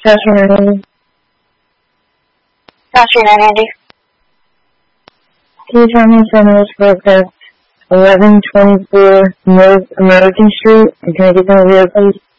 Joshua Hernandez. Joshua Hernandez. Can you tell me something for 1124 North American Street? And can I get some of your please?